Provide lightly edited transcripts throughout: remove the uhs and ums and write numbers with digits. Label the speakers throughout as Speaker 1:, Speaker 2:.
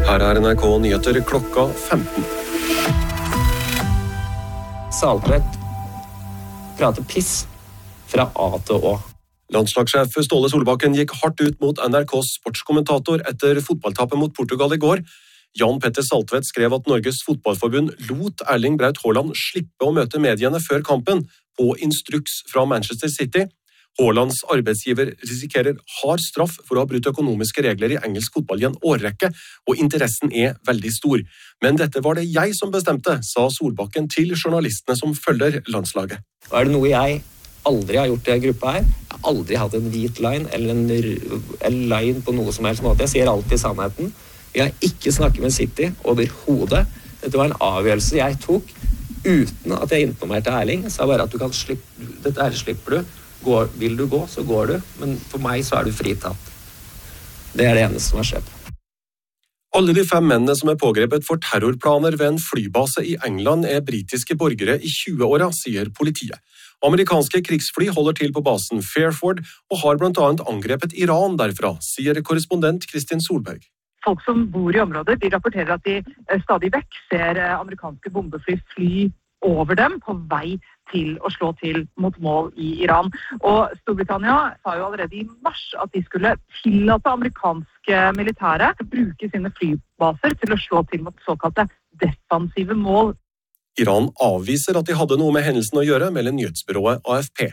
Speaker 1: Her er NRK Nyheter klokka 15.
Speaker 2: Saltvedt prater piss fra A til Å.
Speaker 1: Landslagssjef Ståle Solbakken gikk hardt ut mot NRKs sportskommentator etter fotballtapet mot Portugal i går. Jan Petter Saltvedt skrev at Norges fotballforbund lot Erling Braut Haaland slippe å møte mediene før kampen på instruks fra Manchester City. Haalands arbeidsgiver risikerer hard straff for å ha brutt økonomiske regler i engelsk fotball i en årrekke, og interessen er veldig stor. Men dette var det jeg som bestemte, sa Solbakken til journalistene som følger landslaget.
Speaker 2: Er det noe jeg aldri har gjort i gruppa her? Jeg har aldri hatt en hvit line eller en line på noe som helst måte. Jeg sier alltid sannheten. Jeg har ikke snakket med City overhodet. Dette var en avgjørelse jeg tok uten at jeg informerte Erling. Jeg sa bare at dette her slipper du. Vil du gå, så går du. Men for meg så er du fritatt. Det er det eneste som har skjedd.
Speaker 1: Alle de 5 mennene som er pågrepet for terrorplaner ved en flybase i England er britiske borgere i 20-åra, sier politiet. Amerikanske krigsfly holder til på basen Fairford og har blant annet angrepet Iran derfra, sier korrespondent Kristin Solberg.
Speaker 3: Folk som bor i området, de rapporterer at de stadig vekk ser amerikanske bombefly fly over dem på vei til å slå til mot mål i Iran. Og Storbritannia sa jo allerede i mars at de skulle tillate amerikanske militære å bruke sine flybaser til å slå til mot såkalte defensive mål.
Speaker 1: Iran avviser at de hadde noe med hendelsen å gjøre, melder nyhetsbyrået AFP.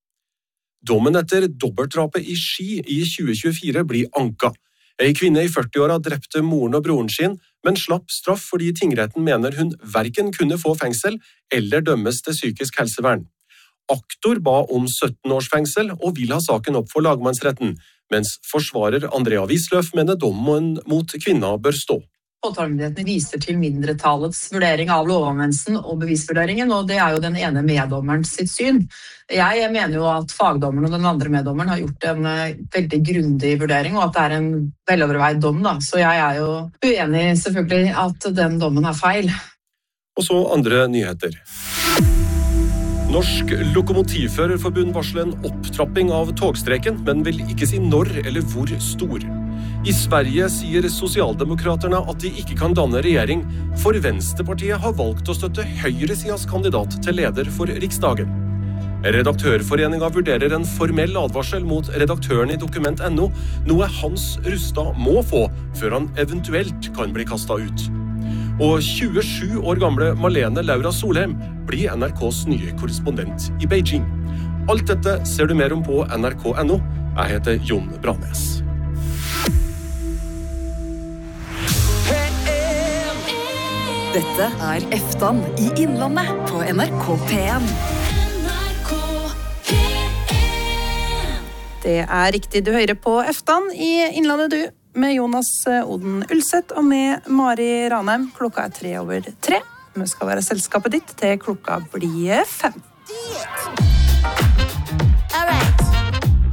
Speaker 1: Dommen etter dobbeltdrapet i Ski i 2024 blir anka. En kvinne i 40-åra drepte moren og broren sin, men slapp straff fordi tingretten mener hun hverken kunne få fengsel eller dømmes til psykisk helsevern. Aktor ba om 17 års fengsel og vil ha saken opp for lagmannsretten, mens forsvarer Andrea Wisløff mener dommen mot kvinna bør stå.
Speaker 4: Påtalemyndigheten viser til mindretallets vurdering av lovanvendelsen og bevisvurderingen, og det er jo den ene meddommeren sitt syn. Jeg mener jo at fagdommeren og den andre meddommeren har gjort en veldig grundig vurdering, og at det er en veloverveid dom, da. Så jeg er jo uenig selvfølgelig at den dommen er feil.
Speaker 1: Og så andre nyheter. Norsk Lokomotivførerforbund varsler en opptrapping av togstreiken, men vil ikke si når eller hvor stor. I Sverige sier Sosialdemokraterne at de ikke kan danne regjering, for Venstrepartiet har valgt å støtte høyresidas kandidat til leder for Riksdagen. Redaktørforeningen vurderer en formell advarsel mot redaktøren i Dokument.no, noe Hans Rustad må få før han eventuelt kan bli kastet ut. Og 27 år gamle Malene Laura Solheim blir NRKs nye korrespondent i Beijing. Alt dette ser du mer om på nrk.no. Jeg heter Jon Branes.
Speaker 5: Dette er Eftan i Innlandet på NRK P1.
Speaker 6: Det er riktig, du hører på Eftan i Innlandet du, med Jonas Oden Ulseth og med Mari Ranheim. Klokka er 3:03. Vi skal være selskapet ditt til klokka blir 5.